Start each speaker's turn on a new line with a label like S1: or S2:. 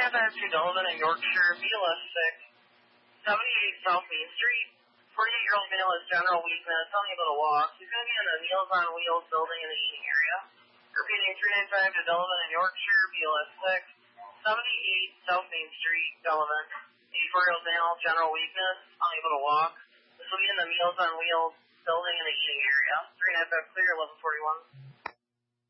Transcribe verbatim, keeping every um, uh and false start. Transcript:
S1: F S two Delavan in Yorkshire, B L S six, seventy-eight South Main Street. forty-eight-year-old male has general weakness, unable to walk. He's going to be in the Meals on Wheels building in the eating area. Repeating three ninety-five to Delavan in Yorkshire, B L S six, seventy-eight South Main Street, Delavan. eighty-four-year-old male, general weakness, unable to walk. This will be in the Meals on Wheels building in the eating area. three ninety-five clear, eleven forty-one.